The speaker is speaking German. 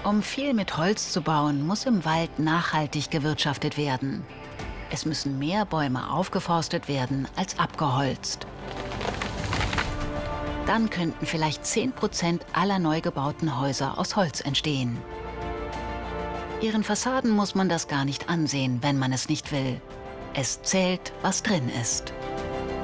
Um viel mit Holz zu bauen, muss im Wald nachhaltig gewirtschaftet werden. Es müssen mehr Bäume aufgeforstet werden als abgeholzt. Dann könnten vielleicht 10% aller neu gebauten Häuser aus Holz entstehen. Ihren Fassaden muss man das gar nicht ansehen, wenn man es nicht will. Es zählt, was drin ist.